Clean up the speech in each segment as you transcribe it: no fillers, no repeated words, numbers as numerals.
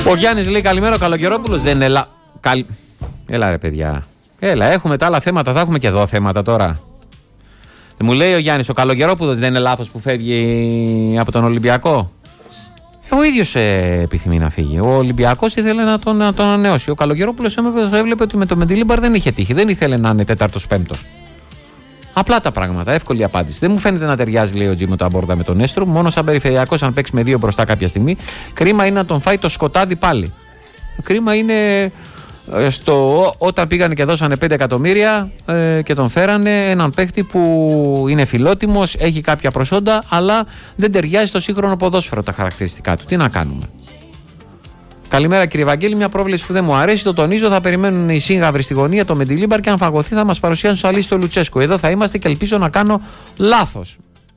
Ο Γιάννης λέει καλημέρα, ο Καλογερόπουλος δεν είναι Έλα ρε παιδιά. Έλα, έχουμε τα άλλα θέματα, θα έχουμε και εδώ θέματα τώρα. Μου λέει ο Γιάννης, ο Καλογερόπουλος δεν είναι λάθος που φεύγει από τον Ολυμπιακό. Ο ίδιος επιθυμεί να φύγει. Ο Ολυμπιακός ήθελε να τον ανανεώσει. Ο Καλογερόπουλος έβλεπε ότι με το Μεντιλίμπαρ δεν είχε τύχει. Δεν ήθελε να είναι 4ος-5ος. Απλά τα πράγματα, εύκολη απάντηση. Δεν μου φαίνεται να ταιριάζει, λέει ο Τζίμο Ταμπόρδα, με τον Έστρου. Μόνο σαν περιφερειακός, αν παίξει με 2 μπροστά κάποια στιγμή. Κρίμα είναι να τον φάει το σκοτάδι πάλι. Κρίμα είναι όταν πήγανε και δώσανε 5 εκατομμύρια και τον φέρανε έναν παίχτη που είναι φιλότιμος, έχει κάποια προσόντα, αλλά δεν ταιριάζει στο σύγχρονο ποδόσφαιρο τα χαρακτηριστικά του. Τι να κάνουμε. Καλημέρα κύριε Βαγγέλη, μια πρόβλεψη που δεν μου αρέσει, το τονίζω, θα περιμένουν οι σύγγαυροι στη γωνία το Μεντιλίμπαρ και αν φαγωθεί θα μας παρουσιάσουν σαν λύση το Λουτσέσκο. Εδώ θα είμαστε και ελπίζω να κάνω λάθος.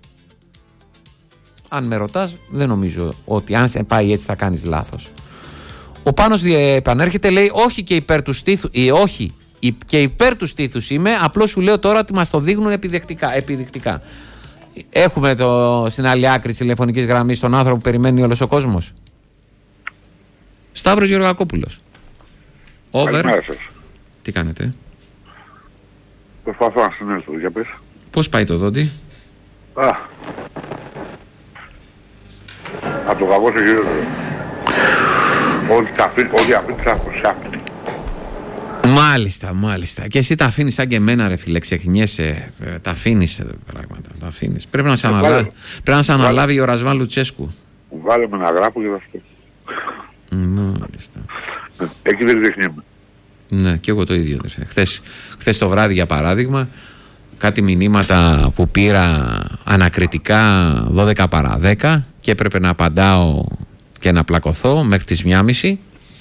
Αν με ρωτάς, δεν νομίζω ότι αν σε πάει έτσι θα κάνεις λάθος. Ο Πάνος επανέρχεται, λέει όχι και υπέρ του στήθους, όχι και υπέρ του στήθους είμαι, απλώς σου λέω τώρα ότι μας το δείχνουν επιδεικτικά. Έχουμε στην άλλη άκρη της τηλεφωνικής γραμμής τον άνθρωπο που περιμένει όλος ο κόσμος. Σταύρος Γεωργακόπουλος. Καλημέρα σας. Τι κάνετε? Προσπαθώ να συνέλθω, για πες. Πώς πάει το δόντι? Από το κακό σε χειρότερο. Ό,τι αφήνεις θα προσάπτει. Μάλιστα. Και εσύ τα αφήνεις σαν και εμένα ρε φίλε, ξεχνιέσαι. Τα αφήνεις πράγματα, τα αφήνεις. Πρέπει να σε αναλάβει ο Ρασβάν Λουτσέσκου. Βάλε με ένα γράφο και θα σου. Μάλιστα. Εκεί δεν ξεχνιέμαι. Ναι, και εγώ το ίδιο. Χθες το βράδυ για παράδειγμα, κάτι μηνύματα που πήρα ανακριτικά 12 παρά 10 και έπρεπε να απαντάω και να πλακωθώ μέχρι τις 1.30,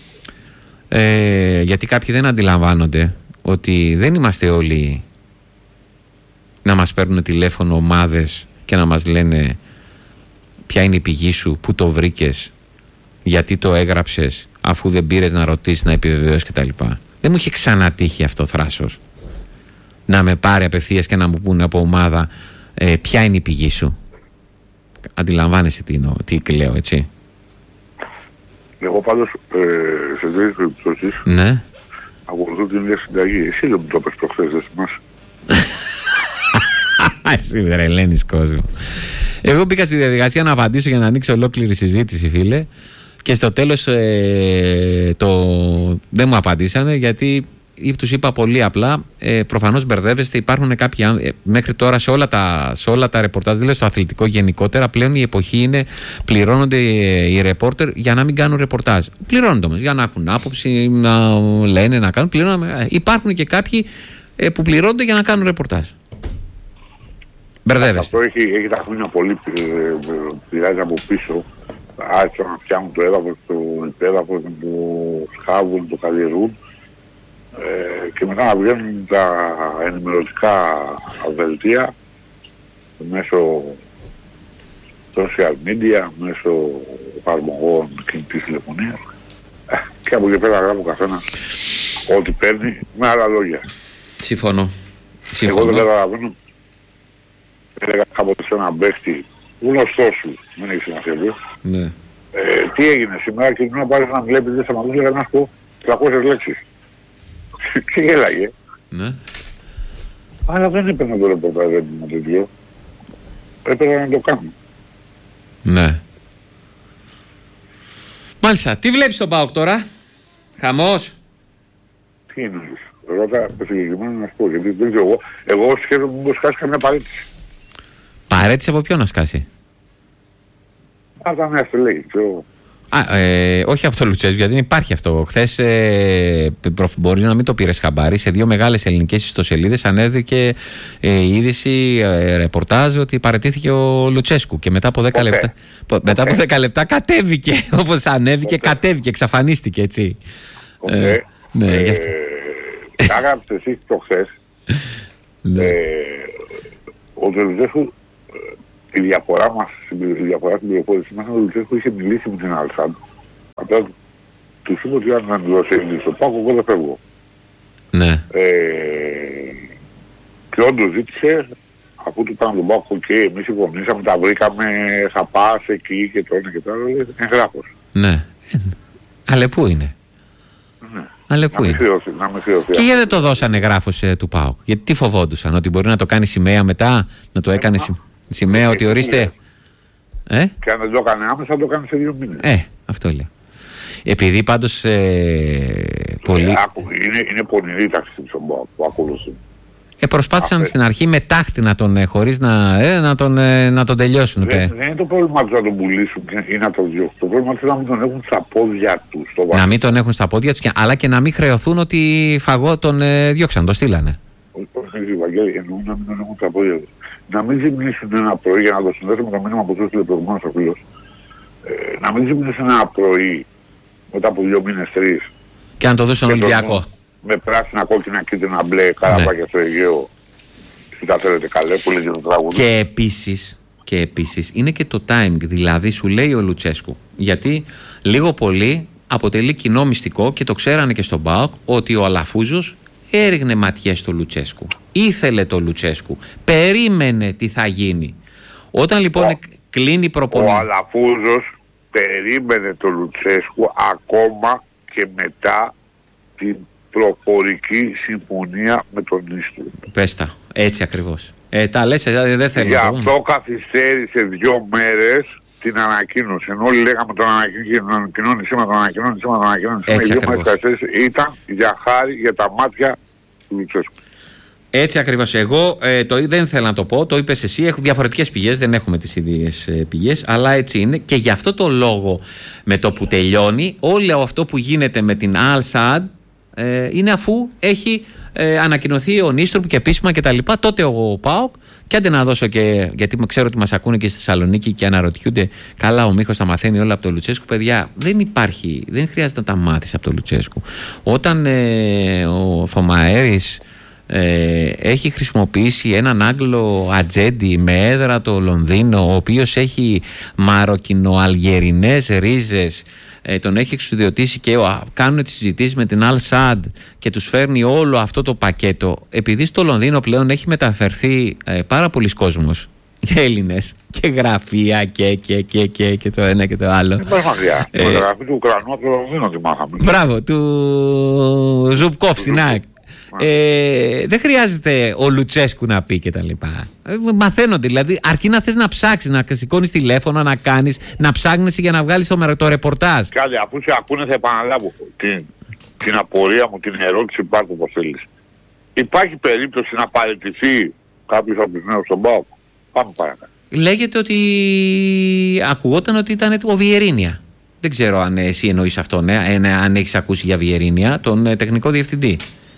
γιατί κάποιοι δεν αντιλαμβάνονται ότι δεν είμαστε όλοι να μας παίρνουν τηλέφωνο ομάδες και να μας λένε ποια είναι η πηγή σου, πού το βρήκες, γιατί το έγραψες, αφού δεν πήρες να ρωτήσεις, να επιβεβαιώσεις κτλ. Δεν μου είχε ξανατύχει αυτό θράσος να με πάρει απευθείας και να μου πούνε από ομάδα ποια είναι η πηγή σου. Αντιλαμβάνεσαι τι λέω, έτσι? Εγώ πάντως σε δύο περιπτώσεις ναι, ακολουθώ την ίδια συνταγή. Εσύ δεν μου το πες προχθές, δεν θυμάσαι? Εσύ τρελαίνεις κόσμο. Εγώ μπήκα στη διαδικασία να απαντήσω για να ανοίξω ολόκληρη συζήτηση, φίλε, και στο τέλος δεν μου απαντήσανε γιατί τους είπα πολύ απλά, προφανώς μπερδεύεστε, υπάρχουν κάποιοι μέχρι τώρα σε όλα τα ρεπορτάζ, δηλαδή στο αθλητικό γενικότερα, πλέον η εποχή είναι πληρώνονται οι ρεπόρτερ για να μην κάνουν ρεπορτάζ. Πληρώνονται όμως για να έχουν άποψη, να λένε, να κάνουν. Υπάρχουν και κάποιοι που πληρώνονται για να κάνουν ρεπορτάζ. Μπερδεύεστε. Αυτό έχει τα χρόνια πολύ, πειράζει από πίσω. Άρχισαν να φτιάχνουν το έδαφος, το υπέδαφος, να το σχάβουν, το καλλιεργούν. Και μετά να βγαίνουν τα ενημερωτικά δελτία μέσω social media, μέσω εφαρμογών κινητής τηλεφωνίας και από εκεί πέρα γράφει ο καθένας ό,τι παίρνει με άλλα λόγια. Συμφωνώ. Εγώ δεν καταλαβαίνω. Έλεγα κάποτε σε έναν παίχτη γνωστό σου, δεν έχει σημασία ποιος. Ναι. Τι έγινε σήμερα και να πάρεις να μιλάει επειδή θα μαγούσε να σου πω 300 λέξεις. Και γέλαγε. Ναι. Αλλά δεν έπαιρνα το ρεπορτάζ με τέτοιο. Έπαιρνα να το κάνω. Ναι. Μάλιστα. Τι βλέπεις στον ΠΑΟΚ τώρα? Χαμός? Τι εννοείς? Ρώτα συγκεκριμένα να σου πω. Γιατί δεν ξέρω εγώ σχεδόν μου έχω σκάσει καμιά παρέτηση. Παρέτηση από ποιον να σκάσει? Από τα νέα στελέχη. Όχι από το Λουτσέσκου, γιατί δεν υπάρχει αυτό. Χθες μπορείς να μην το πήρες χαμπάρι. Σε 2 μεγάλες ελληνικές ιστοσελίδες ανέβηκε η είδηση, ρεπορτάζ ότι παραιτήθηκε ο Λουτσέσκου. Και μετά από 10 λεπτά. Μετά από 10 λεπτά κατέβηκε. Όπως ανέβηκε, κατέβηκε, εξαφανίστηκε, έτσι. Ναι, γι' αυτό. Κάγαψε εσείς το χθες. Ο Λουτσέσκου, η διαφορά στην πληροφόρηση μας, ο Λουτσέσκου είχε μιλήσει με την Αλσάντ. Απλά τους είπε ότι αν δεν δώσει έλλειψη στο ΠΑΟΚ, εγώ δεν φεύγω. Ναι. Και όντως ζήτησε, αφού του πάνε τον ΠΑΟΚ και εμείς συμφωνήσαμε, τα βρήκαμε, θα πας εκεί και το ένα και το άλλο, λέει, εγγράφος. Ναι. Αλλά πού είναι. Ναι. Αλλά πού είναι. Να μην χρεωθεί. Και γιατί δεν το δώσανε γράφος του ΠΑΟΚ? Γιατί τι φοβόντουσαν? Ότι μπορεί να το κάνει σημαία μετά? Να το έκανε σημαία ότι ορίστε. Και αν δεν το έκανε άμεσα, το έκανε σε 2 μήνες. Αυτό λέω. Επειδή πάντως πολύ... Είναι πονηρή η τάξη που ακολουθούν. Προσπάθησαν στην αρχή με τάχτη να τον χωρίς να τον τελειώσουν. Δεν είναι το πρόβλημα τους να τον πουλήσουν ή να τον διώξουν. Το πρόβλημα τους να μην τον έχουν στα πόδια τους. Να μην τον έχουν στα πόδια τους, αλλά και να μην χρεωθούν ότι τον διώξαν, τον στείλανε. Όχι, Βαγγέλη, εννοούν να μην τον έχουν στα πόδια τους. Να μην ζημνήσουν ένα πρωί, για να το συνδέσουμε το μήνυμα που του έστειλε προηγουμένως ο φίλος. Να μην ζημνήσουν ένα πρωί μετά από 2 μήνες, 3. Και να το δώσουν στον Ολυμπιακό. Με πράσινα, κόκκινα, κίτρινα, μπλε, καραβάκια στο Αιγαίο. Τι τα θέλετε καλέ, που λέγεται το τραγούδι. Και επίσης είναι και το timing. Δηλαδή σου λέει ο Λουτσέσκου. Γιατί λίγο πολύ αποτελεί κοινό μυστικό και το ξέρανε και στον ΠΑΟΚ ότι ο Αλαφούζος έριχνε ματιές στο Λουτσέσκου. Ήθελε το Λουτσέσκου. Περίμενε τι θα γίνει. Όταν λοιπόν κλείνει προπονητή. Ο Αλαφούζος περίμενε το Λουτσέσκου ακόμα και μετά την προφορική συμφωνία με τον Νίστρο. Πες τα, έτσι ακριβώς. Τα λες, δεν θέλω. Γι' αυτό καθυστέρησε 2 μέρες την ανακοίνωση. Ενώ όλοι λέγαμε τον ανακοινώνει σήμερα, τον ανακοινώνει σήμερα. Οι 2 μέρες ήταν για χάρη για τα μάτια του Λουτσέσκου. Έτσι ακριβώς. Εγώ δεν θέλω να το πω, το είπες εσύ. Έχω διαφορετικές πηγές, δεν έχουμε τις ίδιες πηγές, αλλά έτσι είναι. Και γι' αυτό το λόγο, με το που τελειώνει, όλο αυτό που γίνεται με την Al Saad είναι αφού έχει ανακοινωθεί ο Νίστρουπ και επίσημα κτλ. Τότε ο ΠΑΟΚ, και άντε να δώσω και, γιατί ξέρω ότι μας ακούνε και στη Θεσσαλονίκη και αναρωτιούνται, καλά ο Μίχος τα μαθαίνει όλα από τον Λουτσέσκου. Παιδιά, δεν χρειάζεται να τα μάθεις από τον Λουτσέσκου. Όταν ο Θωμαέρης έχει χρησιμοποιήσει έναν Άγγλο ατζέντη με έδρα το Λονδίνο, ο οποίος έχει μαροκινοαλγερινές ρίζες, τον έχει εξουδιωτήσει και κάνουν τις συζητήσεις με την Al Saad και τους φέρνει όλο αυτό το πακέτο. Επειδή στο Λονδίνο πλέον έχει μεταφερθεί πάρα πολλοί κόσμος, και Έλληνες και γραφεία και το ένα και το άλλο. Δεν υπάρχει μακριά. Το γραφείο του Ουκρανού από το Λονδίνο τη μάθαμε. Μπράβο, του Ζουπκόφ στην ΑΕΚ. Δεν χρειάζεται ο Λουτσέσκου να πει και τα λοιπά. Μαθαίνονται, δηλαδή, αρκεί να θες να ψάξεις, να σηκώνεις τηλέφωνο, να κάνεις, να ψάχνεις για να βγάλεις το ρεπορτάζ. Κάλε, αφού σε ακούνε θα επαναλάβω την απορία μου, την ερώτηση που πάρω όπως θέλεις. Υπάρχει περίπτωση να παραιτηθεί κάποιος από τους νέους στον ΠΑΟΚ? Πάμε παρακάτω. Λέγεται ότι ακουγόταν ότι ήταν ο Βιερίνια. Δεν ξέρω αν εσύ εννοείς αυτό, αν έχεις ακούσει για Βιερίνια, τον τεχνικό διευθυντή.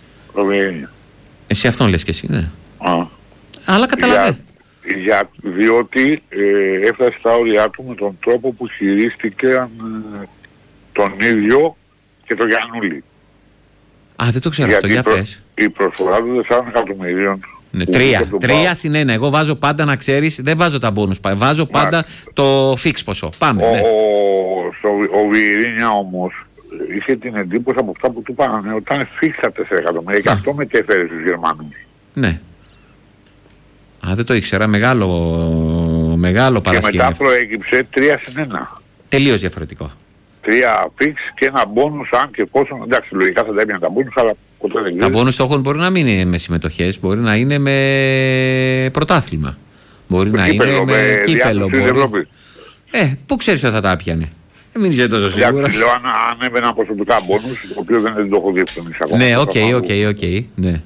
Εσύ αυτόν λες και εσύ, ναι. Αλλά καταλαβαίνω. Διότι έφτασε στα όρια του με τον τρόπο που χειρίστηκε τον ίδιο και τον Γιαννούλη. Δεν το ξέρω αυτό, για πες. Η προσφορά του 4 εκατομμυρίων. Ναι, 3 συν 1. Εγώ βάζω πάντα, να ξέρεις, δεν βάζω τα μπόνους. Βάζω πάντα το fix ποσό. Πάμε. Ο Βιερίνια όμως είχε την εντύπωση από αυτά που του πάνε όταν φίξα 4 εκατομμύρια και αυτό μετέφερε στους Γερμανούς. Ναι. Δεν το ήξερα. Μεγάλο παρασκήνιο. Και μετά προέκυψε 3 συν 1. Τελείως διαφορετικό. 3 φίξ και ένα μπόνους, αν και πόσο. Εντάξει, λογικά θα τα έπαιρνε τα μπόνους, αλλά ποτέ δεν τα μπόνους στόχων μπορεί να μην είναι με συμμετοχές, μπορεί να είναι με πρωτάθλημα. Μπορεί να είναι με κύπελο. Πού ξέρεις ότι θα τα πιάνε? Μην είσαι τόσο σίγουρος. Λέω αν έβαιναν προσωπικά μπόνους, το οποίο δεν το έχω διευκρινίσει ακόμα. Ναι, οκ. Ναι.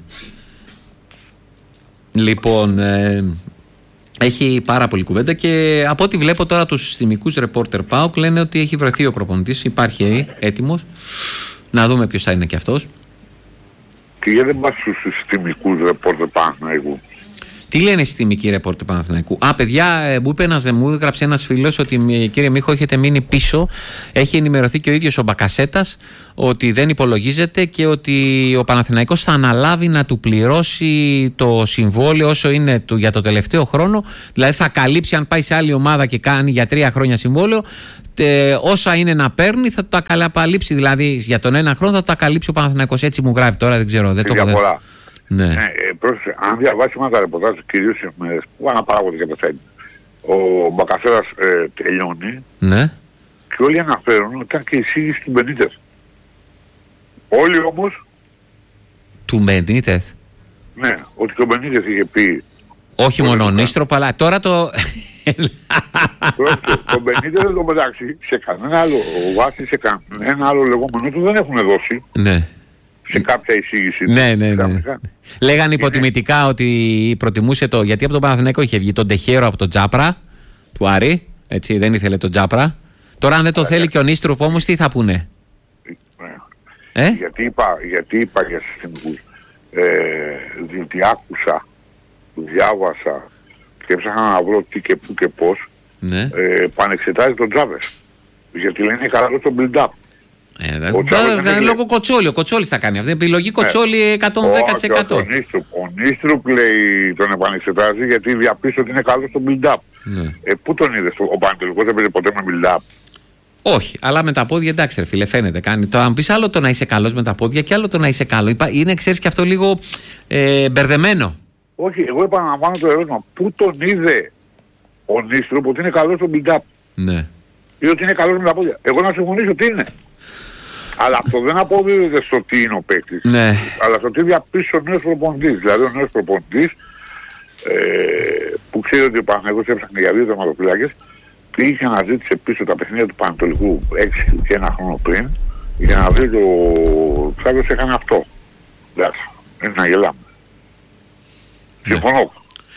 Λοιπόν, έχει πάρα πολλή κουβέντα και από ό,τι βλέπω τώρα τους συστημικούς ρεπόρτερ ΠΑΟΚ λένε ότι έχει βρεθεί ο προπονητής, υπάρχει έτοιμος. Να δούμε ποιος θα είναι και αυτός. Και γιατί δεν πας στους συστημικούς ρεπόρτερ Παναθηναϊκού? Τι λένε οι συστημικοί ρεπόρτερ Παναθηναϊκού? Παιδιά, μου έγραψε ένας φίλος ότι κύριε Μίχο, έχετε μείνει πίσω. Έχει ενημερωθεί και ο ίδιος ο Μπακασέτας ότι δεν υπολογίζεται και ότι ο Παναθηναϊκός θα αναλάβει να του πληρώσει το συμβόλαιο όσο είναι για το τελευταίο χρόνο. Δηλαδή θα καλύψει, αν πάει σε άλλη ομάδα και κάνει για 3 χρόνια συμβόλαιο, όσα είναι να παίρνει θα τα καλύψει. Δηλαδή για τον 1 χρόνο θα τα καλύψει ο Παναθηναϊκός. Έτσι μου γράφει τώρα, δεν ξέρω. Δεν το έχω. Ναι. Αν διαβάσει μας τα ρεπορτάζ, κυρίως οι εφημερίδες που αναπαράγονται και τα site, ο Μπακασέρας τελειώνει. Ναι. Και όλοι αναφέρουν ότι ήταν και η εισήγηση του Μπενίτεθ. Όλοι όμως... Του Μπενίτεθ. Ναι, ότι και ο Μπενίτεθ είχε πει... Όχι μόνο ο Νίστροπ, αλλά τώρα το... Το Μπενίτεθ εδώ μεταξύ σε κανένα άλλο, ο Βάσης σε κανένα άλλο λεγόμενο του δεν έχουν δώσει. Ναι. Σε κάποια εισήγηση. Ναι. Λέγανε υποτιμητικά ότι προτιμούσε το... Γιατί από τον Παναθηναϊκό είχε βγει τον Τεχέρο από τον Τζάπρα του Άρη. Έτσι, δεν ήθελε τον Τζάπρα. Τώρα αν δεν το θέλει και ο Νίστροπ όμως, τι θα πούνε? Γιατί είπα για συστημικούς. Διότι άκουσα, διάβασα και έψαχνα να βρω τι και πού και πώς. Ναι. Πανεξετάζει τον Τζάβες. Γιατί λένε καλό το build-up. Λόγω Κοτσόλη. Ο Κοτσόλης θα κάνει αυτή. Επιλογή Κοτσόλη 110%. Ο Νίστροπ λέει τον επανεξετάζει γιατί διαπίστωσε ότι είναι καλό στο build-up. Ναι. Πού τον είδες? Ο Πανετολικός δεν παίζει ποτέ με build-up? Όχι, αλλά με τα πόδια εντάξει, ρε φίλε, φαίνεται. Κάνει. Το αν πεις άλλο το να είσαι καλός με τα πόδια και άλλο το να είσαι καλό. Είναι, ξέρεις, και αυτό λίγο μπερδεμένο. Όχι, εγώ επαναλαμβάνω το ερώτημα. Πού τον είδε ο Νίστροπ ότι είναι καλός στο build-up? Ναι. Ή ότι είναι καλός με τα πόδια? Εγώ να συμφωνήσω ότι είναι. Αλλά αυτό δεν αποδίδεται στο τι είναι ο παίκτης. Ναι. Αλλά στο τι διαπίστωσε ο νέος προπονητής. Δηλαδή ο νέος προπονητής που ξέρει ότι ο Παναθηναϊκός έψαχνε για 2 τερματοφύλακες, πήγε να ζήτησε πίσω τα παιχνίδια του Πανετολικού 6 και 1 χρόνο πριν για να δει το Ξάδος έκανε αυτό. Εντάξει, είναι να γελάμε. Ναι. Συμφωνώ.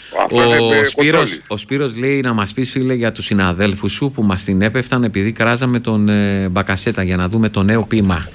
Ο Σπύρος λέει να μας πεις, φίλε, για τους συναδέλφους σου που μας την έπεφταν επειδή κράζαμε τον Μπακασέτα για να δούμε το νέο ποίημα.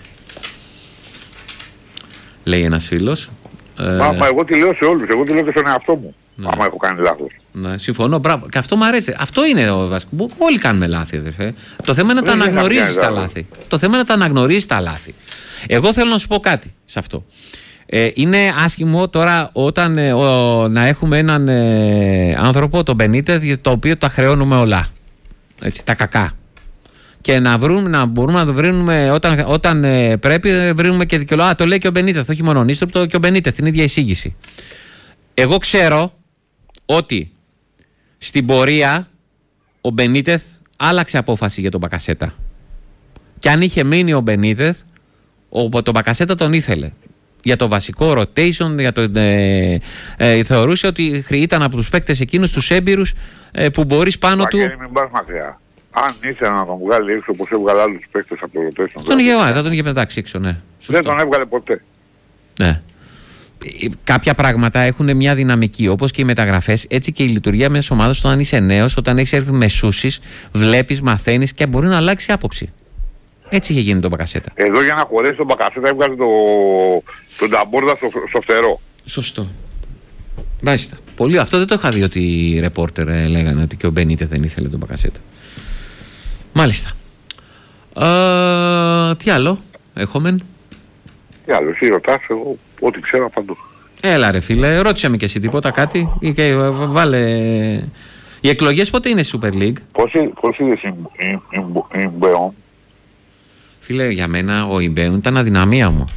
Λέει ένας φίλος. Μα εγώ τη λέω σε όλους, εγώ τη λέω και στον εαυτό μου. Ναι. Άμα έχω κάνει λάθος. Ναι, συμφωνώ, μπράβο. Και αυτό μου αρέσει. Αυτό είναι ο βασικό. Όλοι κάνουμε λάθη, αδερφέ. Το θέμα είναι να τα αναγνωρίζεις τα λάθη. Το θέμα είναι να τα αναγνωρίζεις τα λάθη. Εγώ θέλω να σου πω κάτι σε αυτό. Είναι άσχημο τώρα όταν να έχουμε έναν άνθρωπο, τον Μπενίτεθ, το οποίο τα χρεώνουμε όλα. Έτσι, τα κακά. Και να μπορούμε να το βρούμε όταν πρέπει, βρούμε και δικαιολογία. Το λέει και ο Μπενίτεθ, όχι μόνο ο Νίστροπ, και ο Μπενίτεθ, την ίδια εισήγηση. Εγώ ξέρω ότι στην πορεία ο Μπενίτεθ άλλαξε απόφαση για τον Μπακασέτα. Και αν είχε μείνει ο Μπενίτεθ, τον Μπακασέτα τον ήθελε. Για το βασικό rotation, θεωρούσε ότι ήταν από τους παίκτες εκείνους τους έμπειρους που μπορείς πάνω του... Μην πας μακριά. Αν ήθελε να τον βγάλει έξω όπως έβγαλε άλλους παίκτες από το rotation... Θα τον είχε πετάξει έξω, ναι. Δεν τον έβγαλε ποτέ. Ναι. Κάποια πράγματα έχουν μια δυναμική, όπως και οι μεταγραφές, έτσι και η λειτουργία μιας ομάδας. Όταν είσαι νέος, όταν έχεις έρθει μεσούσεις, βλέπεις, μαθαίνεις και μπορεί να αλλάξει άποψη. Έτσι είχε γίνει το Μπακασέτα. Εδώ για να χωρέσει τον Μπακασέτα έβγαλε τον Ταμπόρδα στο φτερό. Σωστό. Μάλιστα. Πολύ. Αυτό δεν το είχα δει ότι οι ρεπόρτερ λέγανε ότι και ο Μπενίτεθ δεν ήθελε τον Μπακασέτα. Μάλιστα. Τι άλλο έχουμε? Τι άλλο, εσύ ρωτάς, εγώ ό,τι ξέρω απαντώ. Έλα ρε φίλε, ρώτησε με και εσύ τίποτα κάτι και βάλε... Οι εκλογές πότε είναι Super League? Πώς είδες η Μπέον? Φίλε, για μένα ο Ιμπέουν ήταν αδυναμία μου.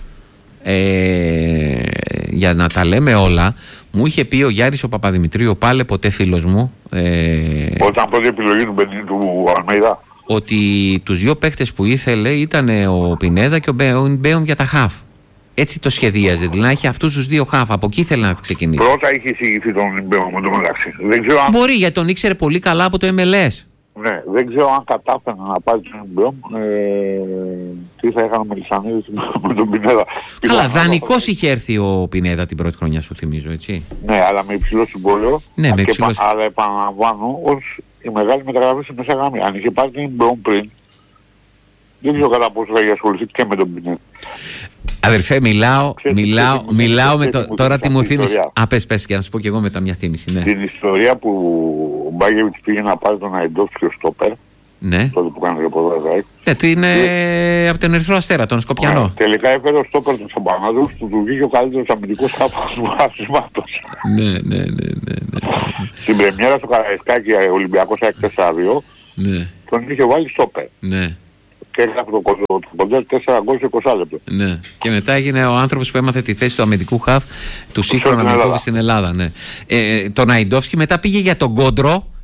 Για να τα λέμε όλα, μου είχε πει ο Γιάρης ο Παπαδημητρίου, πάλι ποτέ φίλος μου, όταν πρώτη επιλογή του Αλμέιδα, ότι τους 2 παίκτες που ήθελε ήταν ο Πινέδα και ο Ιμπέουν για τα χαφ. Έτσι το σχεδίαζε, δηλαδή να έχει αυτούς τους 2 χαφ. Από εκεί ήθελε να ξεκινήσει. Πρώτα είχε εισηγηθεί τον Ιμπέουν με το μεταξύ. Μπορεί, γιατί τον ήξερε πολύ καλά από το MLS. Ναι, δεν ξέρω αν κατάφερε να πάρει τον Ιμπέον, τι θα έκανα με Λισανίδη με τον Πινέδα. Καλά, δανεικός είχε έρθει ο Πινέδα την πρώτη χρονιά σου, θυμίζω, έτσι. Ναι, αλλά με υψηλό συμβόλαιο. Ναι, με υψηλό. Αλλά επαναλαμβάνω, ως η μεγάλη μεταγραφή σε μέσα γραμμή. Αν είχε πάρει τον Ιμπέον πριν, δεν ξέρω κατά πόσο θα είχε ασχοληθεί και με τον Πινέδα. Αδερφέ, μιλάω με το... Τώρα τι μου θύμισε. Πες, για να σου πω και εγώ μετά μια θύμιση. Ναι. Την ιστορία που ο Μπάγεβιτς πήγε να πάρει τον Αϊντόφσκι ο στόπερ. Ναι. Τότε που κάνει ρεπορτάζ. Ναι, είναι από τον Ερυθρό Αστέρα, τον Σκοπιανό. Τελικά έφερε ο στόπερ του Σαμπανάδου, του βγήκε ο καλύτερος αμυντικός χάπας του αθλήματος. Ναι. Στην πρεμιέρα στο Καραϊσκάκι Ολυμπιακός 4-2, τον είχε βάλει στόπερ. Ναι. Και έγραφε το κοντέρ 4 γκολ σε 20 λεπτό. Ναι. Και μετά έγινε ο άνθρωπος που έμαθε τη θέση του αμυντικού χαφ του σύγχρονου αμυντικού στην Ελλάδα. Ναι. Τον Αϊντόφσκι μετά πήγε για τον Κόντρο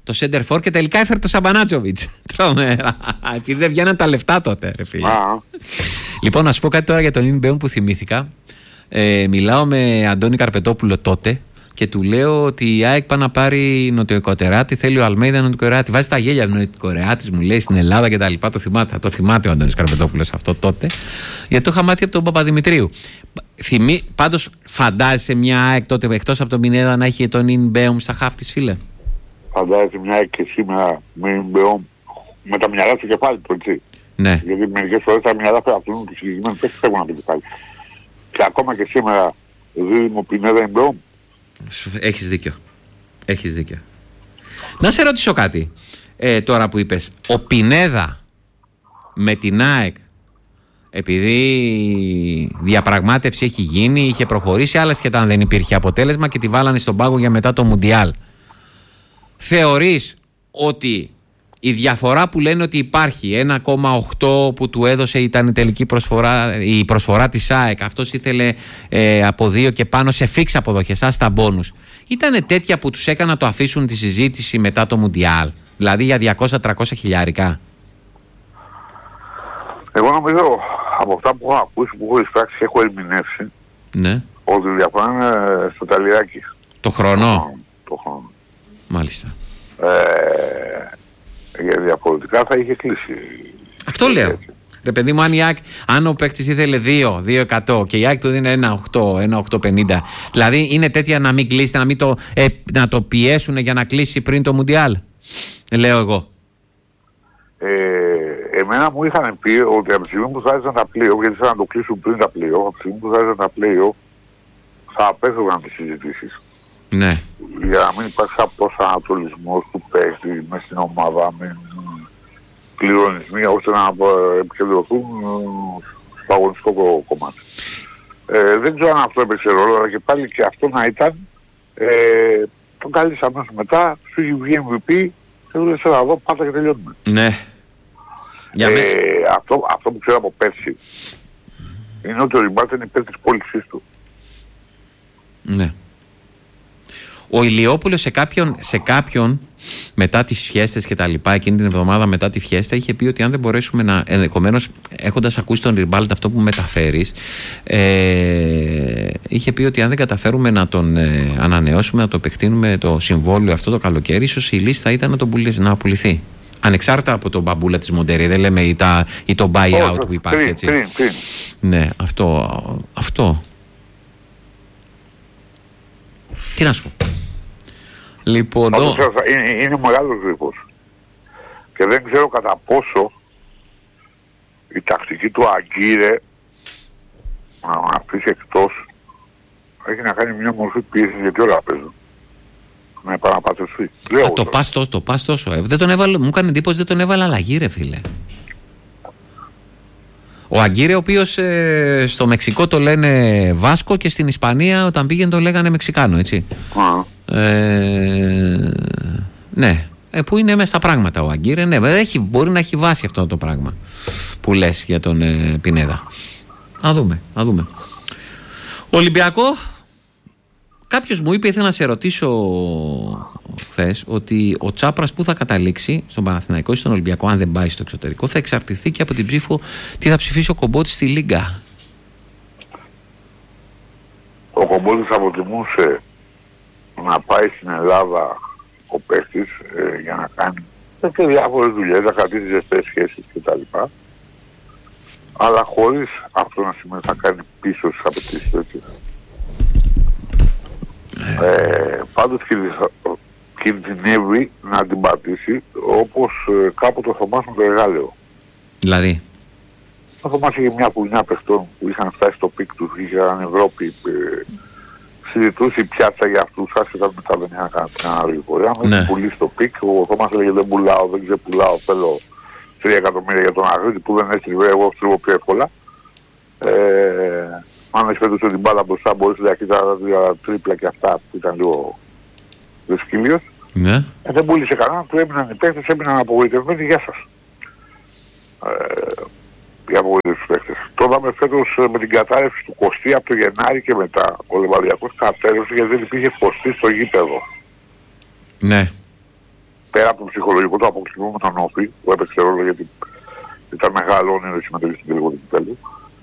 το center for και τελικά έφερε το Σαμπανάτσοβιτς. Τρομερά. Επειδή δεν βγαίναν τα λεφτά τότε, ρε φίλε. Λοιπόν, να σου πω κάτι τώρα για τον Ινμπέουν που θυμήθηκα. Μιλάω με Αντώνη Καρπετόπουλο τότε και του λέω ότι η ΑΕΚ πάει να πάρει Νοτιοκορεάτη. Θέλει ο Αλμέιδα Νοτιοκορεάτη. Βάζει τα γέλια Νοτιοκορεάτη, μου λέει στην Ελλάδα και τα λοιπά. Το θυμάται ο Αντώνης Καρπετόπουλος αυτό τότε. Γιατί το είχα μάθει από τον Παπαδημητρίου. Πάντως, φαντάζεσαι μια ΑΕΚ τότε εκτός από τον Πινέδα να έχει τον Ινμπέουν στα χαφ της, φίλε? Φαντάζεσαι μια ΑΕΚ και σήμερα με Ινμπέουν με τα μυαλά στο κεφάλι του, έτσι. Ναι. Γιατί μερικές φορές τα μυαλά αυτού του συγκεκριμένου παίκτες φεύγουν από το κεφάλι. Και ακόμα και σήμερα δίδυμο Πινέδα Ινμπέουν. Έχεις δίκιο. Έχεις δίκιο. Να σε ρωτήσω κάτι. Τώρα που είπες, ο Πινέδα με την ΑΕΚ, επειδή διαπραγμάτευση έχει γίνει, είχε προχωρήσει, άλλα σχετά αν δεν υπήρχε αποτέλεσμα και τη βάλανε στον πάγκο για μετά το Μουντιάλ, θεωρείς ότι η διαφορά που λένε ότι υπάρχει 1,8 που του έδωσε ήταν η τελική προσφορά, η προσφορά της ΑΕΚ, αυτός ήθελε από 2 και πάνω σε φίξ αποδοχές, στα μπόνους, ήταν τέτοια που τους έκανα το αφήσουν τη συζήτηση μετά το Μουντιάλ, δηλαδή για 200-300 χιλιάρικα? Εγώ νομίζω από αυτά που έχω ακούσει, που έχω εισπράξει και έχω ερμηνεύσει, ναι, ότι η διαφορά είναι στο ταλιράκι. Το χρόνο. Το χρόνο. Μάλιστα. Γιατί διαφορετικά θα είχε κλείσει. Αυτό λέω. Ρε παιδί μου, αν ο παίκτης ήθελε 2% και η ΑΕΚ του δίνει 1,850, δηλαδή είναι τέτοια να μην κλείσει, να το πιέσουν για να κλείσει πριν το Μουντιάλ, λέω εγώ. Εμένα μου είχαν πει ότι από τη στιγμή που θα έζησαν τα πλοίο, γιατί ήθελαν να το κλείσουν πριν τα πλοίο, από τη στιγμή που θα έζησαν τα πλοίο θα απέφευγαν τις συζητήσεις. Ναι. Για να μην υπάρξει απροσανατολισμός του παίκτη μες στην ομάδα, με κληρονισμοί, ώστε να επικεντρωθούν στο αγωνιστικό κομμάτι. Δεν ξέρω αν αυτό έπαιξε ρόλο, αλλά και πάλι και αυτό να ήταν, τον κάλεσε αμέσως μετά, σου είχε βγει MVP και του λες εδώ πάτα και τελειώνουμε. Ναι. Αυτό που ξέρω από πέρσι είναι ότι ο Ριμπάρτ είναι υπέρ της πώλησής του. Ναι. Ο Ηλιόπουλος σε κάποιον μετά τις φιέστες και τα λοιπά, εκείνη την εβδομάδα μετά τη φιέστα, είχε πει ότι αν δεν μπορέσουμε να, ενδεχομένως έχοντας ακούσει τον Ριμπάλτ αυτό που μεταφέρεις, είχε πει ότι αν δεν καταφέρουμε να τον ανανεώσουμε, να το επεκτείνουμε το συμβόλαιο αυτό το καλοκαίρι, ίσως η λύση θα ήταν να πουληθεί. Ανεξάρτητα από τον μπαμπούλα της Μοντερή, δεν λέμε ή το buyout που υπάρχει, έτσι. Ναι, αυτό. Τι να σου πω. Λοιπόν, είναι μεγάλος γρήγορος. Και δεν ξέρω κατά πόσο η τακτική του Αγκύρε να αφήσει εκτός έχει να κάνει μια μορφή πίεση, γιατί όλα παίζουν. Να επαναπατριστεί. Το πας τόσο. Δεν τον έβαλε, μου έκανε εντύπωση δεν τον έβαλε αλλαγή, ρε φίλε. Ο Αγκύρε, ο οποίος στο Μεξικό το λένε Βάσκο και στην Ισπανία όταν πήγαινε το λέγανε Μεξικάνο, έτσι. Ναι, που είναι μέσα στα πράγματα ο Αγκύρε. Ναι, μπορεί να έχει βάση αυτό το πράγμα που λες για τον Πινέδα. Να δούμε. Ολυμπιακό. Κάποιος μου είπε, ήθελα να σε ρωτήσω χθες, ότι ο Τσάπρας που θα καταλήξει στον Παναθηναϊκό ή στον Ολυμπιακό, αν δεν πάει στο εξωτερικό, θα εξαρτηθεί και από την ψήφο τι θα ψηφίσει ο Κομπότης στη Λίγκα. Ο Κομπότης αποτιμούσε να πάει στην Ελλάδα ο παίκτης για να κάνει και διάφορες δουλειές, να κρατήσει ζεστές σχέσεις κτλ. Αλλά χωρίς αυτό να σημαίνει να κάνει πίσω στις απαιτήσεις τέτοιες. Πάντως κινδυνεύει να την πατήσει όπως κάποτε ο Θωμάς με το Εργάλεο. Δηλαδή? Ο Θωμάς είχε μια πουλιά παιχτών που είχαν φτάσει στο πικ τους, είχαν Ευρώπη, συζητούσε η πιάτσα για αυτούς, άσχετα μετά δεν είχαν κάνει την αναλογικορία. Αν δεν πουλήσει στο πικ, ο Θωμάς έλεγε δεν πουλάω, δεν ξεπουλάω, θέλω 3 εκατομμύρια για τον Αγρίτη που δεν έστριβε, εγώ στριβω πιο εύκολα. Αν έχεις πετούσε την μπάλα μπροστά, μπορείς να κοιτάς τα τρίπλα και αυτά που ήταν λίγο δυσκύλιος. Ναι. Δεν πούλησε κανένα, του έμειναν οι παίκτες, έμειναν απογοητευμένοι, γεια σας. Οι απογοητεύσεις παίκτες. Το είδαμε φέτος με την κατάρρευση του Κωστή από το Γενάρη και μετά. Ο Λεβαδιακός κατέρευσε γιατί δεν υπήρχε Κωστή στο γήπεδο. Ναι. πέρα από το ψυχολογικό του αποκλεισμό με τον Όφη, που έπαιξε ρόλο γιατί ήταν μεγάλο όνειρο η συμμετοχή στην τελικό του κυπέλλου,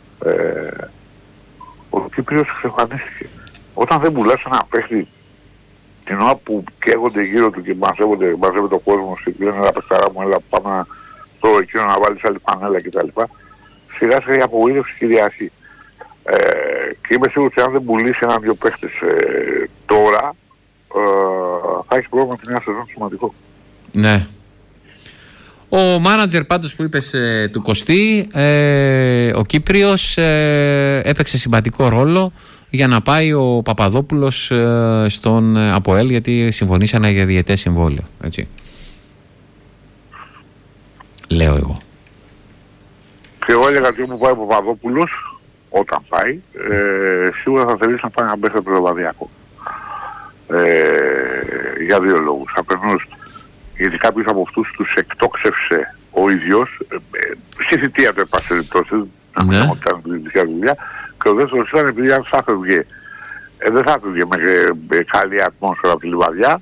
ο Κύπριος εξαφανίστηκε. Όταν δεν πουλάς ένα παίχτη την ώρα που καίγονται γύρω του και μαζεύεται ο κόσμος και λένε «Έλα παιχταρά μου, έλα πάμε στο εκείνο να βάλεις άλλη πανέλα» κτλ. Σιγά σιγά η απογοήτευση κυριαρχεί. Και είμαι σίγουρος ότι αν δεν πουλήσει έναν-δυο παίχτες τώρα, θα έχει πρόβλημα τη νέα σεζόν σημαντικό. Ναι. Ο μάνατζερ πάντως που είπες του Κωστή, ο Κύπριος, έπαιξε σημαντικό ρόλο για να πάει ο Παπαδόπουλος στον ΑΠΟΕΛ, γιατί συμφωνήσανε για διετές συμβόλαιο. Έτσι. Λέω εγώ. Και εγώ έλεγα ότι όπου πάει ο Παπαδόπουλος, όταν πάει, σίγουρα θα θελήσει να πάει να μπει στο πρωτοβαδιακό. Για δύο λόγους. Αφενός, γιατί κάποιος από αυτούς τους εκτόξευσε ο ίδιος, στη θητεία του επάσχε περιπτώσει, να μην κάνει την ειδικιά δουλειά, και ο δεύτερος ήταν επειδή αν θα έφευγε, δεν θα έφευγε με καλή ατμόσφαιρα από τη Λιβαδιά,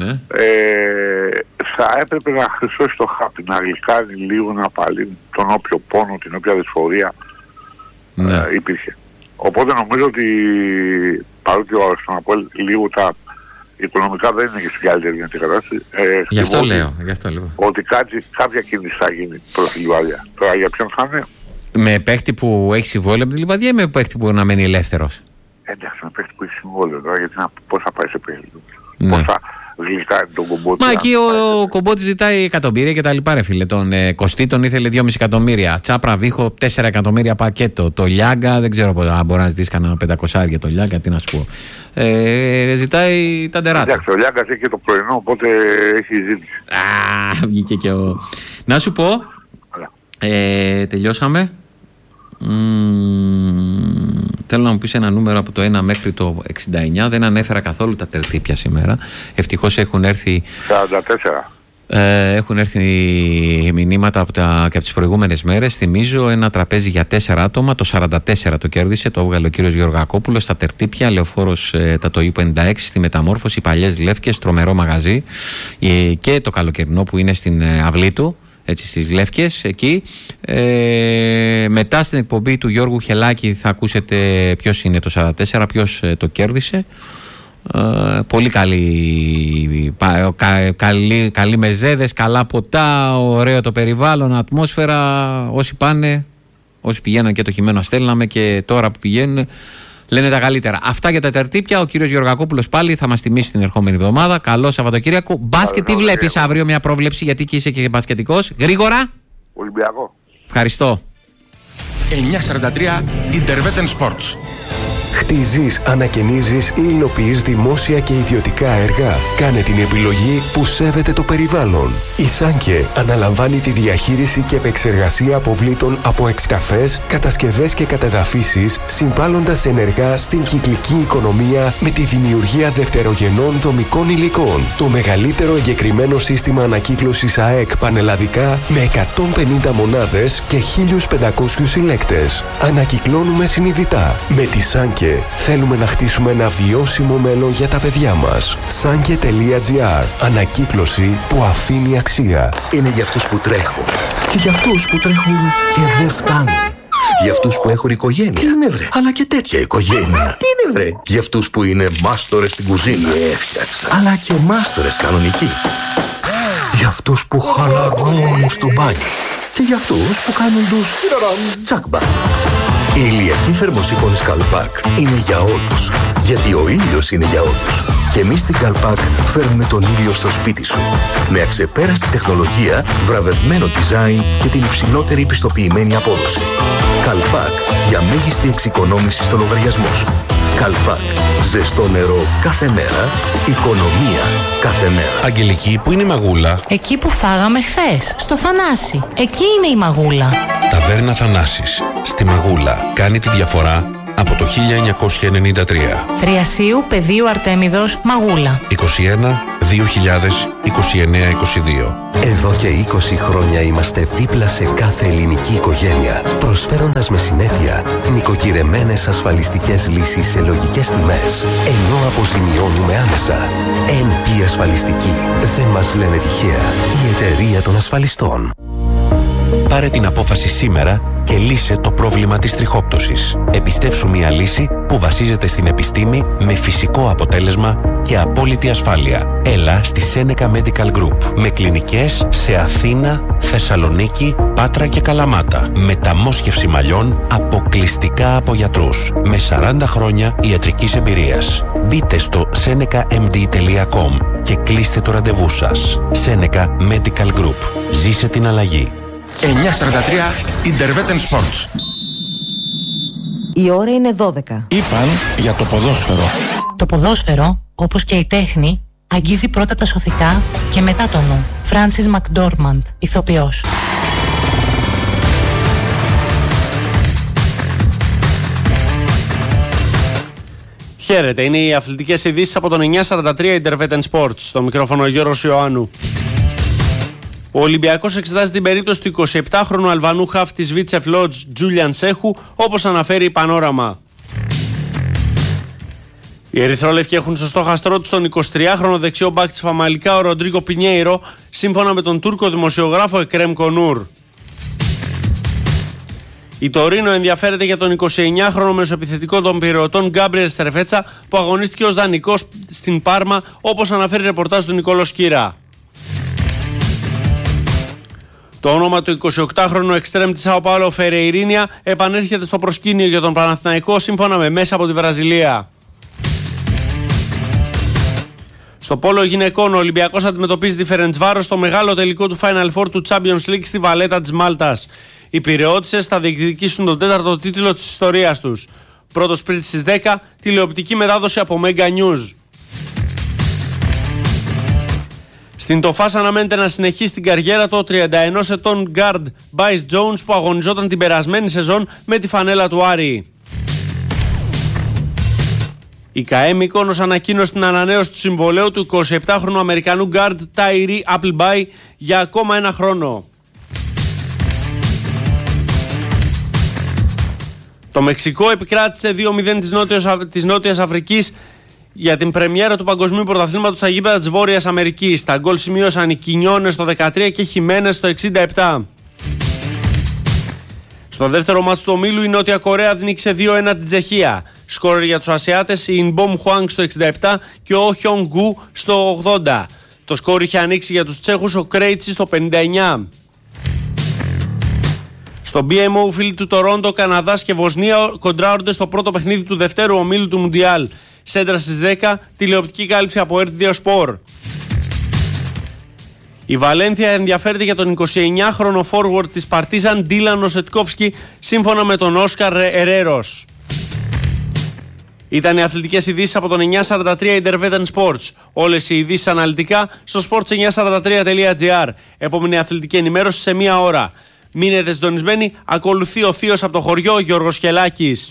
θα έπρεπε να χρυσώσει το χάπι, να γλυκάνει λίγο, να απαλύνει τον όποιο πόνο, την όποια δυσφορία υπήρχε. Οπότε νομίζω ότι παρότι στον ΑΠΟΕΛ λίγο τα οικονομικά δεν είναι και στην καλύτερη δυνατή κατάσταση, γι' αυτό λέω. Ότι κάποια κίνηση θα γίνει προς τη Λιβαδιά. Τώρα για ποιον θα είναι? Με παίχτη που έχει συμβόλαιο με τη Λιβαδιά ή με παίχτη που να μένει ελεύθερος? Εντάξει, με παίχτη που έχει συμβόλαιο τώρα, γιατί πώς θα πάει σε παίχτη? Πώς θα γλυκάνει τον Κομπότη? Μα εκεί ο Κομπότης ζητάει εκατομμύρια και τα λοιπά, ρε φίλε. Τον Κωστή τον ήθελε 2,5 εκατομμύρια. Τσάπρα Βίχο 4 εκατομμύρια πακέτο. Το Λιάγκα δεν ξέρω αν μπορεί να ζητήσει κανένα 500 για το Λιάγκα, τι να σου πω. Ζητάει τα ντερά. Εντάξει, ο Λιάγκας έχει και το πρωινό, οπότε έχει ζήτηση. Βγήκε και ο. Να σου πω. Τελειώσαμε. Θέλω να μου πεις ένα νούμερο από το 1 μέχρι το 69. Δεν ανέφερα καθόλου τα τερτύπια σήμερα. Ευτυχώς έχουν έρθει 44. Έχουν έρθει μηνύματα και από τις προηγούμενες μέρες. Θυμίζω ένα τραπέζι για 4 άτομα. Το 44 το κέρδισε. Το έβγαλε ο κύριος Γεωργακόπουλος στα τερτύπια. Λεωφόρος Τατοή 56 στη Μεταμόρφωση. Παλιές Λεύκες. Τρομερό μαγαζί. Και το καλοκαιρινό που είναι στην αυλή του. Έτσι, στις Λεύκες εκεί. Μετά στην εκπομπή του Γιώργου Χελάκη θα ακούσετε ποιος είναι το 44, ποιος το κέρδισε. Πολύ καλοί μεζέδες, καλά ποτά, ωραίο το περιβάλλον, ατμόσφαιρα. Όσοι πηγαίναν και το χειμώνα στέλναμε και τώρα που πηγαίνουν λένε τα καλύτερα. Αυτά για τα τερτύπια. Ο κύριος Γεωργακόπουλος πάλι θα μας τιμήσει την ερχόμενη εβδομάδα. Καλό Σαββατοκύριακο. Μπάσκετ, τι βλέπεις αύριο, μια πρόβλεψη, γιατί και είσαι και μπασκετικός? Γρήγορα. Ολυμπιακό. Ευχαριστώ. 943 Interveten Sports. Χτίζεις, ανακαινίζεις ή υλοποιείς δημόσια και ιδιωτικά έργα? Κάνε την επιλογή που σέβεται το περιβάλλον. Η Σάνκε αναλαμβάνει τη διαχείριση και επεξεργασία αποβλήτων από εξκαφές, κατασκευές και κατεδαφίσεις, συμβάλλοντας ενεργά στην κυκλική οικονομία με τη δημιουργία δευτερογενών δομικών υλικών. Το μεγαλύτερο εγκεκριμένο σύστημα ανακύκλωσης ΑΕΚ πανελλαδικά με 150 μονάδες και 1.500 συλλέκτες. Ανακυκλώνουμε συνειδητά. Με τη Σάνκε θέλουμε να χτίσουμε ένα βιώσιμο μέλλον για τα παιδιά μας. Sanke.gr. Ανακύκλωση που αφήνει αξία. Είναι για αυτούς που τρέχουν. Και για αυτούς που τρέχουν και δεν φτάνουν. Για αυτούς που έχουν οικογένεια. Τι είναι βρε? Αλλά και τέτοια οικογένεια. Τι είναι βρε? Για αυτούς που είναι μάστορες στην κουζίνα. Έφτιαξα. Αλλά και μάστορες κανονικοί. Για αυτούς που χαλαρώνουν στο μπάνιο. Και για αυτούς που κάνουν τους τσακμπα. Η ηλιακή θερμοσύφωνη Καλπάκ είναι για όλους. Γιατί ο ήλιος είναι για όλους. Και εμείς στην Καλπάκ φέρνουμε τον ήλιο στο σπίτι σου. Με αξεπέραστη τεχνολογία, βραβευμένο design και την υψηλότερη πιστοποιημένη απόδοση. Καλπάκ για μέγιστη εξοικονόμηση στο λογαριασμό σου. Καλπάκ. Ζεστό νερό κάθε μέρα. Οικονομία κάθε μέρα. Αγγελική, που είναι η Μαγούλα? Εκεί που φάγαμε χθες, στο Θανάση. Εκεί είναι η Μαγούλα. Ταβέρνα Θανάσης. Στη Μαγούλα. Κάνει τη διαφορά από το 1993. Θριασίου Πεδίου Αρτέμιδος Μαγούλα. 21 2000 29-22. Εδώ και 20 χρόνια είμαστε δίπλα σε κάθε ελληνική οικογένεια, προσφέροντας με συνέπεια νοικοκυρεμένες ασφαλιστικές λύσεις σε λογικές τιμές, ενώ αποζημιώνουμε άμεσα. NP Ασφαλιστική. Δεν μας λένε τυχαία. Η εταιρεία των ασφαλιστών. Πάρε την απόφαση σήμερα και λύσε το πρόβλημα της τριχόπτωσης. Επιστεύσου μια λύση που βασίζεται στην επιστήμη με φυσικό αποτέλεσμα και απόλυτη ασφάλεια. Έλα στη Seneca Medical Group με κλινικές σε Αθήνα, Θεσσαλονίκη, Πάτρα και Καλαμάτα. Μεταμόσχευση μαλλιών αποκλειστικά από γιατρούς με 40 χρόνια ιατρικής εμπειρίας. Μπείτε στο senecamd.com και κλείστε το ραντεβού σας. Seneca Medical Group. Ζήσε την αλλαγή. 9:43 Interveten Sports. Η ώρα είναι 12. Είπαν για το ποδόσφαιρο. Το ποδόσφαιρο, όπως και η τέχνη, αγγίζει πρώτα τα σωθικά και μετά το νου. Φράνσις Μακντόρμαντ, ηθοποιός. Χαίρετε, είναι οι αθλητικές ειδήσεις από τον 943 Interveten Sports. Στο μικρόφωνο Γιώργος Ιωάννου. Ο Ολυμπιακός εξετάζει την περίπτωση του 27χρονου Αλβανού χαφ της Βίτσεφ Λότζ Τζούλιαν Σέχου, όπως αναφέρει η Πανόραμα. Οι ερυθρόλευκοι έχουν στο στόχαστρό τους τον 23χρονο δεξιό μπακ της Φαμαλικά, ο Ροντρίγκο Πινιέιρο, σύμφωνα με τον Τούρκο δημοσιογράφο Εκρέμ Κονούρ. Η Τωρίνο ενδιαφέρεται για τον 29χρονο μεσοεπιθετικό των Πειραιωτών Γκάμπριελ Στερφέτσα, που αγωνίστηκε ως δανεικός στην Πάρμα, όπως αναφέρει ρεπορτάζ του Νικόλο Σκύρα. Το όνομα του 28χρονου εξτρέμ της Σάο Πάολο Φερεϊρίνια επανέρχεται στο προσκήνιο για τον Παναθηναϊκό, σύμφωνα με μέσα από τη Βραζιλία. Στο πόλο γυναικών, ο Ολυμπιακός αντιμετωπίζει τη Φερεντσβάρος στο μεγάλο τελικό του Final Four του Champions League στη Βαλέτα της Μάλτας. Οι πειραιώτισσες θα διεκδικήσουν τον 4ο τίτλο της ιστορίας τους. Πρώτος πριν στις 10, τηλεοπτική μετάδοση από Mega News. Στην Τοφάς αναμένεται να συνεχίσει την καριέρα του 31 ετών guard Bryce Jones, που αγωνιζόταν την περασμένη σεζόν με τη φανέλα του Άρη. Η ΚΑΕ Μυκόνος ανακοίνωσε την ανανέωση του συμβολαίου του 27χρονου Αμερικανού guard Tyree Appleby για ακόμα ένα χρόνο. Το Μεξικό επικράτησε 2-0 της Νότιας Αφρικής για την πρεμιέρα του Παγκοσμίου Πρωταθλήματος στα γήπεδα της Βόρειας Αμερικής. Τα γκολ σημείωσαν οι Κινιόνες στο 13 και Χιμένες στο 67. Στο δεύτερο μάτς του ομίλου, η Νότια Κορέα νίκησε 2-1 την Τσεχία. Σκόρερ για τους Ασιάτες, η Ινμπομ Χουάνγκ στο 67 και ο Χιονγκ Γκου στο 80. Το σκόρ είχε ανοίξει για τους Τσέχους ο Κρέιτσι στο 59. Στο BMO, φίλοι του Τορόντο, Καναδάς και Βοσνία κοντράρονται στο πρώτο παιχνίδι του δευτέρου ομίλου του Μουντιάλ. Σέντρα στις 10, τηλεοπτική κάλυψη από RTL Sport. Η Βαλένθια ενδιαφέρεται για τον 29χρονο forward της Παρτίζαν Ντίλαν Οσετκόφσκι, σύμφωνα με τον Όσκαρ Ερέρος. Ήταν οι αθλητικές ειδήσεις από τον 943 Interveten Sports. Όλες οι ειδήσεις αναλυτικά στο sports943.gr. Επόμενη αθλητική ενημέρωση σε μία ώρα. Μείνετε συντονισμένοι, ακολουθεί ο θείος από το χωριό, Γιώργος Χελάκης.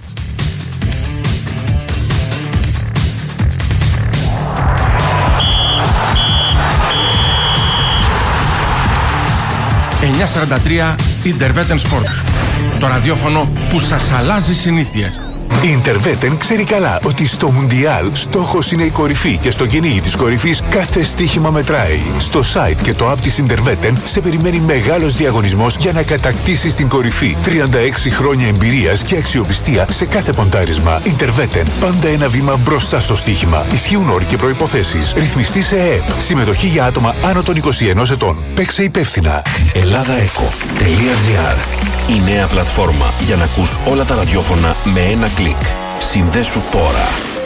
Interveten Sports. Το ραδιόφωνο που σας αλλάζει συνήθειες. Η Interveten ξέρει καλά ότι στο Μουντιάλ στόχος είναι η κορυφή και στο κυνήγι της κορυφής κάθε στοίχημα μετράει. Στο site και το app της Interveten σε περιμένει μεγάλος διαγωνισμός για να κατακτήσεις την κορυφή. 36 χρόνια εμπειρίας και αξιοπιστία σε κάθε ποντάρισμα. Interveten, πάντα ένα βήμα μπροστά στο στοίχημα. Ισχύουν όροι και προϋποθέσεις. Ρυθμιστή σε ΕΕΠ. Συμμετοχή για άτομα άνω των 21 ετών. Παίξε υπεύθυνα. ElladaEco.gr. Η νέα πλατφόρμα για να ακούς όλα τα ραδιόφωνα με ένα κλικ. Συνδέσου τώρα.